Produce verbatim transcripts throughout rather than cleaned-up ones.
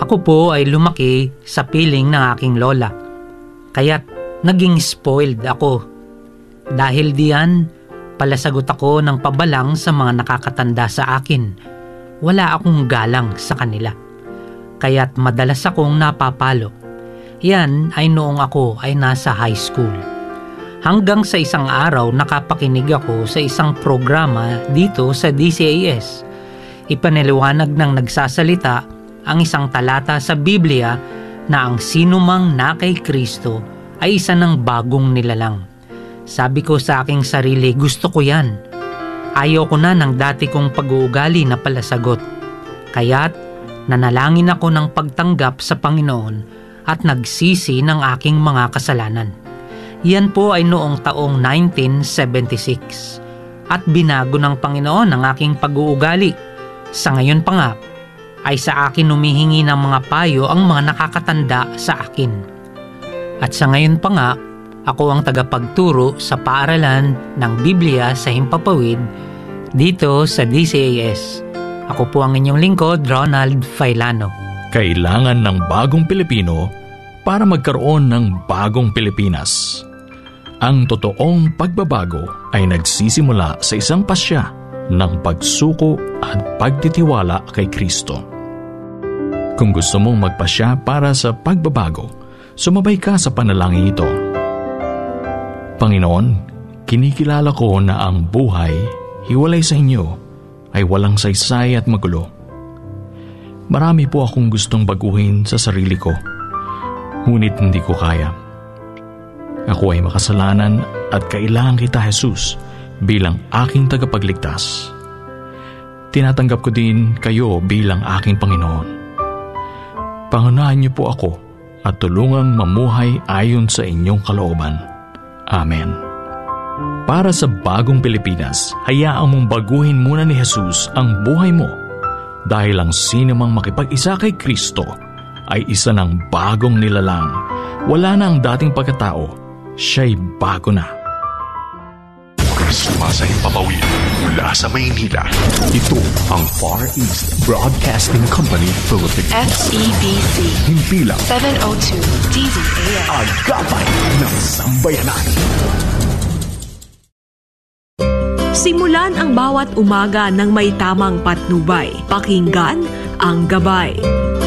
Ako po ay lumaki sa piling ng aking lola. Kaya't naging spoiled ako. Dahil diyan, palasagot ako ng pabalang sa mga nakakatanda sa akin. Wala akong galang sa kanila. Kaya't madalas akong napapalo. Yan ay noong ako ay nasa high school. Hanggang sa isang araw nakapakinig ako sa isang programa dito sa D C A S. Ipaniliwanag ng nagsasalita ang isang talata sa Biblia na ang sinumang na kay Kristo ay isa ng bagong nilalang. Sabi ko sa aking sarili, gusto ko yan. Ayoko na ng dati kong pag-uugali na palasagot. Kaya't nanalangin ako ng pagtanggap sa Panginoon at nagsisi ng aking mga kasalanan. Yan po ay noong taong nineteen seventy-six. At binago ng Panginoon ang aking pag-uugali. Sa ngayon pa nga, ay sa akin humihingi ng mga payo ang mga nakakatanda sa akin. At sa ngayon pa nga, ako ang tagapagturo sa paaralan ng Biblia sa Himpapawid dito sa D C A S. Ako po ang inyong lingkod, Ronald Failano. Kailangan ng bagong Pilipino para magkaroon ng bagong Pilipinas. Ang totoong pagbabago ay nagsisimula sa isang pasya ng pagsuko at pagtitiwala kay Kristo. Kung gusto mong magpasya para sa pagbabago, sumabay ka sa panalangin ito. Panginoon, kinikilala ko na ang buhay, hiwalay sa inyo, ay walang saysay at magulo. Marami po akong gustong baguhin sa sarili ko, ngunit hindi ko kaya. Ako ay makasalanan at kailangan kita, Jesus, bilang aking tagapagligtas. Tinatanggap ko din kayo bilang aking Panginoon. Pangunahan niyo po ako at tulungang mamuhay ayon sa inyong kalooban. Amen. Para sa bagong Pilipinas, hayaan mong baguhin muna ni Jesus ang buhay mo dahil ang sinumang makipag-isa kay Kristo ay isa ng bagong nilalang. Wala na ang dating pagkatao, siya'y bago na. Mula sa Himpapawid, mula sa Maynila, ito ang Far East Broadcasting Company Philippines. F E B C Himpilang seven oh two D Z A S. Agapay ng Sambayanan. Simulan ang bawat umaga ng may tamang patnubay. Pakinggan ang Gabay.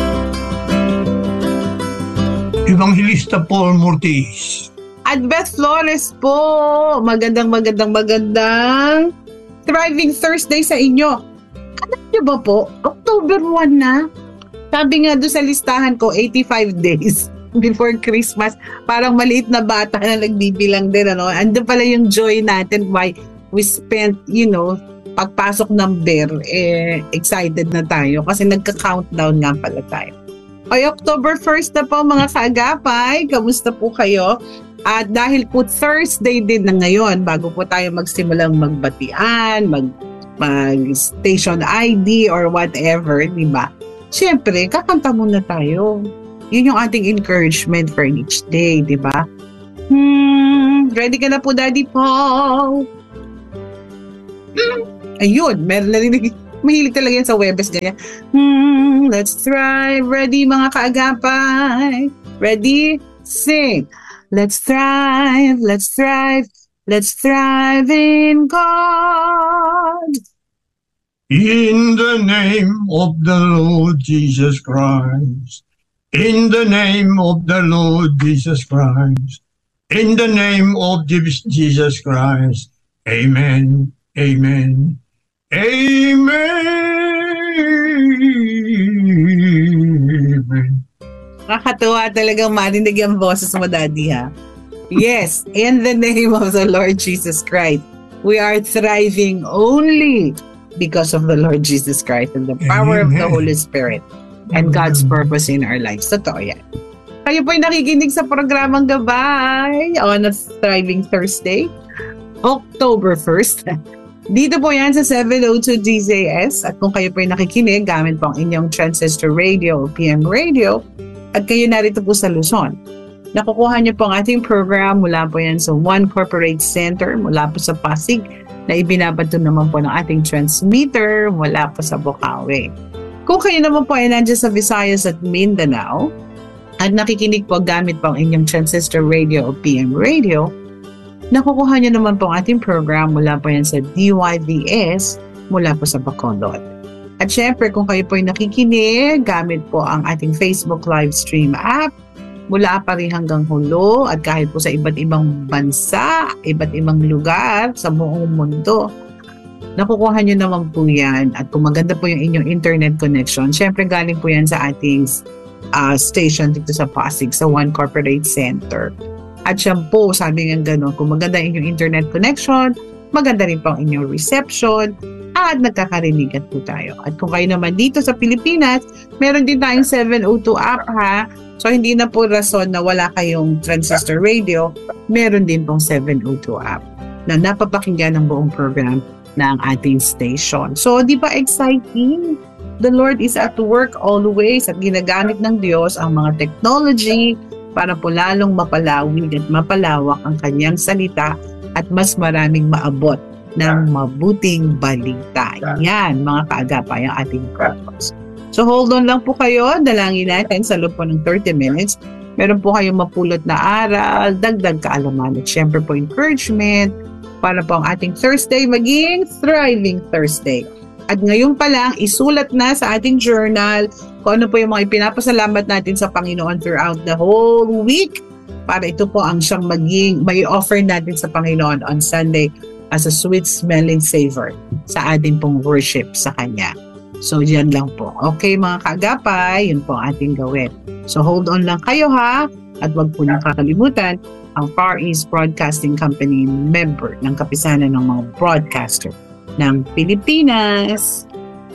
Evangelista Paul Mortis. At Beth Flores po, magandang magandang magandang Thriving Thursday sa inyo. Alam niyo ba po, October first na. Sabi nga doon sa listahan ko, eighty-five days before Christmas. Parang maliit na bata na nagbibilang din. Ano? Andun pala yung joy natin why we spent, you know, pagpasok ng bear, eh, excited na tayo kasi nagka-countdown nga pala tayo. Ay, October first na po mga kaagapay. Kamusta po kayo? At dahil po Thursday din na ngayon, bago po tayo magsimulang magbatian, mag, mag-station I D or whatever, di ba? Siyempre, kakanta muna tayo. Yun yung ating encouragement for each day, di ba? Hmm, ready ka na po, Daddy Paul? Hmm, ayun, meron na rin. Mahilig talaga yan sa Webes, ganyan. Hmm, let's thrive. Ready, mga kaagapay? Ready? Sing. Let's thrive, let's thrive, let's thrive in God. In the name of the Lord Jesus Christ. In the name of the Lord Jesus Christ. In the name of Jesus Christ. Amen. Amen. Amen. Nakakatuwa talagang marinig ang boses mo, Daddy, ha? Yes, in the name of the Lord Jesus Christ, we are thriving only because of the Lord Jesus Christ and the power Amen. Of the Holy Spirit and God's purpose in our lives. Totoo yan. Kayo po'y nakikinig sa programang Gabay on a Thriving Thursday, October first. Dito po yan sa seven oh two D Z S. At kung kayo po'y nakikinig, gamit po ang inyong transistor radio o P M radio, at kayo narito po sa Luzon, nakukuha niyo po ang ating program mula po yan sa One Corporate Center, mula po sa Pasig, na ibinabato naman po ng ating transmitter mula po sa Bukawi. Kung kayo naman po ay nandiyan sa Visayas at Mindanao at nakikinig po gamit po ang inyong transistor radio o P M radio, nakukuha nyo naman po ang ating program mula po yan sa D Y V S mula po sa Bacolod. At syempre, kung kayo po ay nakikinig gamit po ang ating Facebook live stream app mula pa rin hanggang hulo at kahit po sa iba't ibang bansa, iba't ibang lugar sa buong mundo, nakukuha nyo naman po yan. At kung maganda po yung inyong internet connection, syempre galing po yan sa ating uh, station dito sa Pasig, sa One Corporate Center. At siya po, sabi nga gano'n, kung maganda inyong internet connection, maganda rin po ang inyong reception, at nagkakarinigan po tayo. At kung kayo naman dito sa Pilipinas, meron din tayong seven oh two app ha. So hindi na po rason na wala kayong transistor radio, meron din pong seven oh two app na napapakinggan ng buong program ng ating station. So di ba exciting? The Lord is at work always at ginagamit ng Diyos ang mga technology para po lalong mapalawig at mapalawak ang kanyang salita at mas maraming maabot ng mabuting balita. Yan, mga kaagapay, ang ating purpose. So hold on lang po kayo, dalangin natin sa loob po ng thirty minutes. Meron po kayong mapulot na aral, dagdag kaalaman at syempre po encouragement para po ang ating Thursday maging Thriving Thursday. At ngayon pa lang, isulat na sa ating journal kung ano po yung mga ipinapasalamat natin sa Panginoon throughout the whole week para ito po ang siyang maging, may offer natin sa Panginoon on Sunday as a sweet-smelling savor sa ating pong worship sa Kanya. So, yan lang po. Okay, mga kaagapay, yun po ang ating gawin. So, hold on lang kayo ha, at wag po nang kakalimutan ang Far East Broadcasting Company member ng kapisanan ng mga broadcaster ng Pilipinas.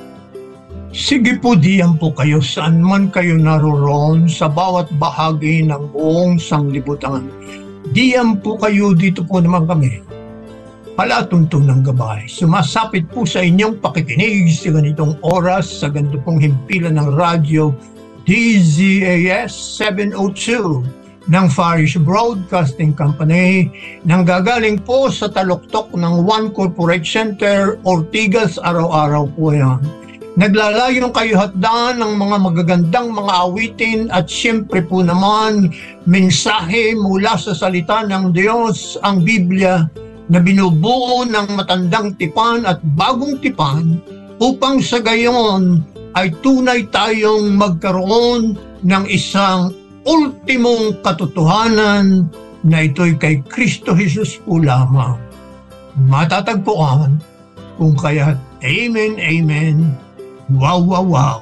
Sige po, diyan po kayo saan man kayo naroon sa bawat bahagi ng buong sanglibutan. Diyan po kayo, dito po naman kami. Palatuntong ng gabay. Sumasapit po sa inyong pakikinig sa ganitong oras sa ganito pong himpilan ng radyo D Z A S seven oh two ng Far East Broadcasting Company nang gagaling po sa taluktok ng One Corporate Center, Ortigas, araw-araw po yan. Naglalayong kayo hatdan ng mga magagandang mga awitin at siyempre po naman mensahe mula sa salita ng Diyos, ang Biblia, na binubuo ng matandang tipan at bagong tipan upang sa gayon ay tunay tayong magkaroon ng isang ultimong katotohanan na ito'y kay Kristo Jesus po lamang. Matatagpuan kung kaya't Amen, Amen, wow, wow, wow.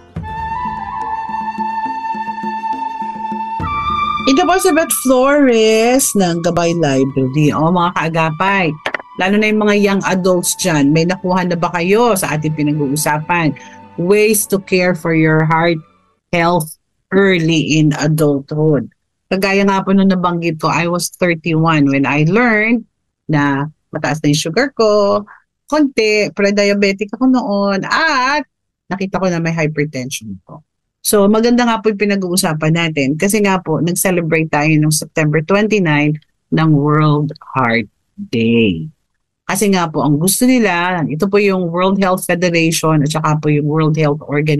Ito po si Beth Flores ng Gabay Library. O mga kaagapay, lalo na yung mga young adults dyan, may nakuha na ba kayo sa ating pinag-uusapan? Ways to care for your heart health early in adulthood. Kagaya nga po nung nabanggit ko, I was thirty-one when I learned na mataas na yung sugar ko, konti, pre-diabetic ako noon, at nakita ko na may hypertension ko. So, maganda nga po yung pinag-uusapan natin kasi nga po, nag-celebrate tayo noong September twenty-ninth ng World Heart Day. Kasi nga po, ang gusto nila, ito po yung World Health Federation at saka po yung World Health Organization.